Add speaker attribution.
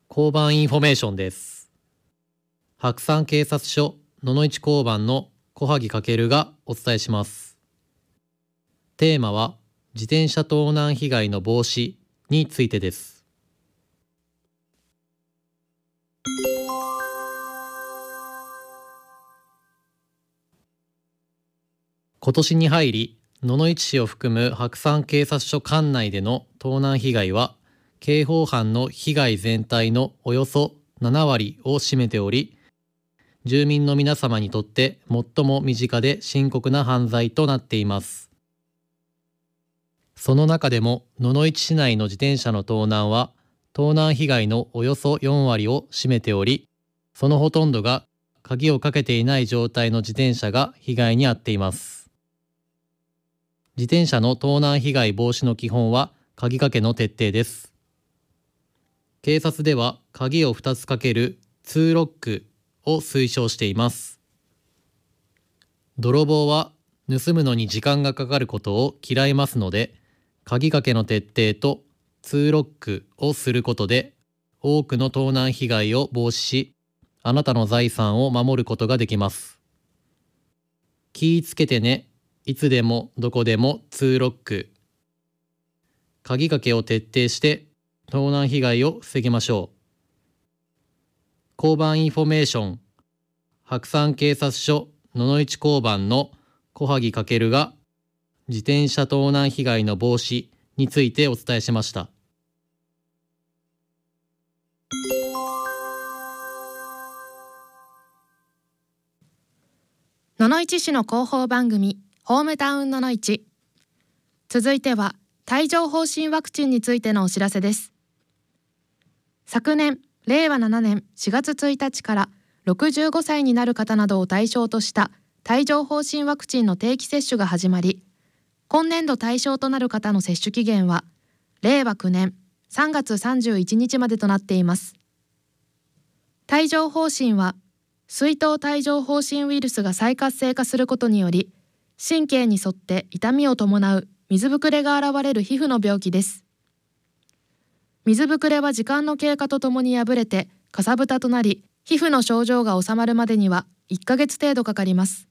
Speaker 1: 交番インフォメーションです。白山警察署野々市交番の小萩翔がお伝えします。テーマは自転車盗難被害の防止についてです。今年に入り、野々市市を含む白山警察署管内での盗難被害は、刑法犯の被害全体のおよそ7割を占めており、住民の皆様にとって最も身近で深刻な犯罪となっています。その中でも野々市市内の自転車の盗難は、盗難被害のおよそ4割を占めており、そのほとんどが鍵をかけていない状態の自転車が被害に遭っています。自転車の盗難被害防止の基本は鍵かけの徹底です。警察では鍵を2つかける2ロックを推奨しています。泥棒は盗むのに時間がかかることを嫌いますので、鍵かけの徹底と2ロックをすることで多くの盗難被害を防止し、あなたの財産を守ることができます。気ぃつけてね。いつでもどこでも2ロック。鍵かけを徹底して盗難被害を防ぎましょう。交番インフォメーション、白山警察署野々市交番の小萩翔が自転車盗難被害の防止についてお伝えしました。
Speaker 2: 野々市市の広報番組ホームタウン野々市。続いては帯状疱疹ワクチンについてのお知らせです。昨年令和7年4月1日から65歳になる方などを対象とした帯状疱疹ワクチンの定期接種が始まり、今年度対象となる方の接種期限は令和9年3月31日までとなっています。帯状疱疹は水痘帯状疱疹ウイルスが再活性化することにより、神経に沿って痛みを伴う水ぶくれが現れる皮膚の病気です。水ぶくれは時間の経過とともに破れてかさぶたとなり、皮膚の症状が治まるまでには1ヶ月程度かかります。